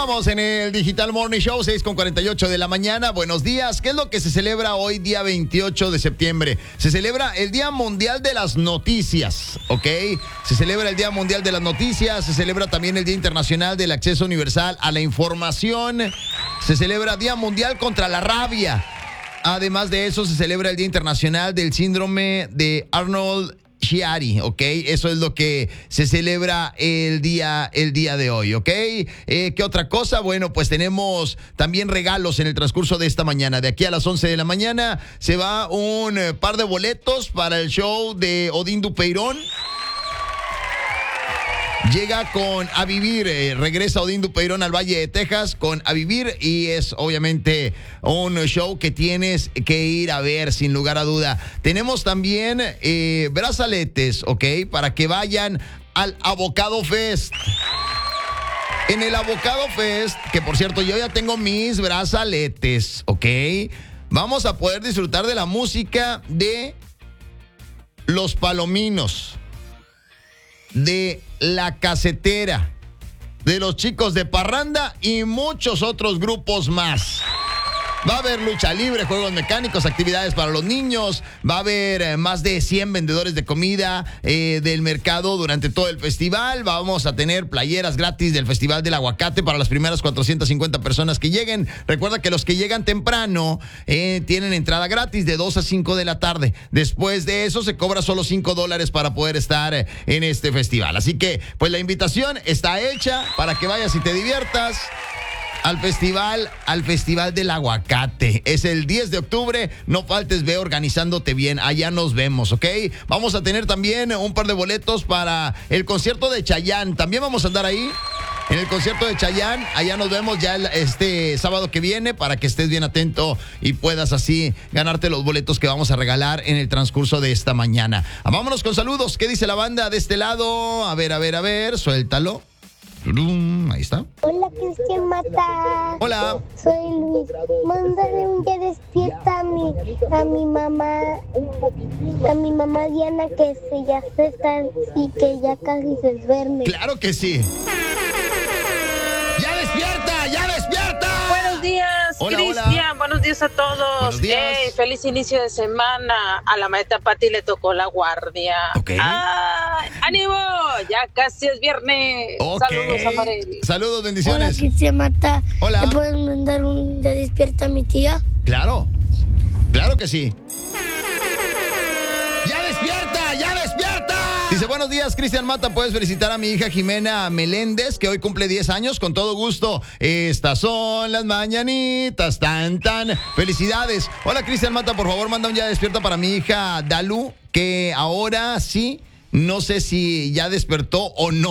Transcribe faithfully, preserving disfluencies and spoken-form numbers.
Continuamos en el Digital Morning Show, seis con cuarenta y ocho de la mañana. Buenos días. ¿Qué es lo que se celebra hoy, día veintiocho de septiembre? Se celebra el Día Mundial de las Noticias, ¿ok? Se celebra el Día Mundial de las Noticias, se celebra también el Día Internacional del Acceso Universal a la Información, se celebra Día Mundial contra la Rabia. Además de eso, se celebra el Día Internacional del Síndrome de Arnold Chiari, ¿ok? Eso es lo que se celebra el día, el día de hoy, ¿ok? Eh, ¿Qué otra cosa? Bueno, pues tenemos también regalos en el transcurso de esta mañana. De aquí a las once de la mañana se va un eh, par de boletos para el show de Odín Dupeirón. Llega con A Vivir, eh, regresa Odín Dupeirón al Valle de Texas con A Vivir y es obviamente un show que tienes que ir a ver sin lugar a duda. Tenemos también eh, brazaletes, ¿ok? Para que vayan al Avocado Fest. En el Avocado Fest, que por cierto yo ya tengo mis brazaletes, ¿ok? Vamos a poder disfrutar de la música de Los Palominos, de La Casetera, de Los Chicos de Parranda y muchos otros grupos más. Va a haber lucha libre, juegos mecánicos, actividades para los niños. Va a haber eh, más de cien vendedores de comida eh, del mercado durante todo el festival. Vamos a tener playeras gratis del Festival del Aguacate para las primeras cuatrocientas cincuenta personas que lleguen. Recuerda que los que llegan temprano eh, tienen entrada gratis de dos a cinco de la tarde. Después de eso se cobra solo cinco dólares para poder estar eh, en este festival. Así que, pues la invitación está hecha para que vayas y te diviertas. Al festival, al festival del Aguacate. Es el diez de octubre. No faltes, ve organizándote bien. Allá nos vemos, ¿ok? Vamos a tener también un par de boletos para el concierto de Chayanne. También vamos a andar ahí en el concierto de Chayanne. Allá nos vemos ya este sábado que viene para que estés bien atento y puedas así ganarte los boletos que vamos a regalar en el transcurso de esta mañana. Vámonos con saludos. ¿Qué dice la banda de este lado? A ver, a ver, a ver. Suéltalo. Ahí está. Hola, Cristian Mata. Hola. Soy Luis. Mándale un día despierta a mi, a mi mamá, a mi mamá Diana, que se ya se está y que ya casi se duerme. Claro que sí. ¡Ya despierta! ¡Ya despierta! Buenos días, Hola, Cristian. hola. Buenos días a todos. Buenos días. Ey, feliz inicio de semana. A la maestra Pati le tocó la guardia. Ok. ¡Ay, ánimo! Ya casi es viernes. Ok. Saludos, Amarel. Saludos, Hola, bendiciones. Cristian Mata. Hola. ¿Le puedes mandar un día despierta a mi tía? Claro. Claro que sí. ¡Ya despierta! ¡Ya despierta! Dice, buenos días, Cristian Mata. Puedes felicitar a mi hija Jimena Meléndez, que hoy cumple diez años. Con todo gusto. Estas son las mañanitas. Tan, tan. Felicidades. Hola, Cristian Mata. Por favor, manda un ya despierta para mi hija Dalu, que ahora sí, no sé si ya despertó o no.